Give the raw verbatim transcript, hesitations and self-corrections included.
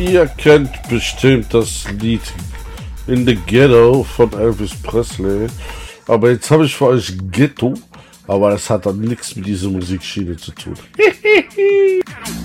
Ihr kennt bestimmt das Lied In the Ghetto von Elvis Presley. Aber jetzt habe ich für euch Ghetto, aber das hat dann nichts mit dieser Musikschiene zu tun.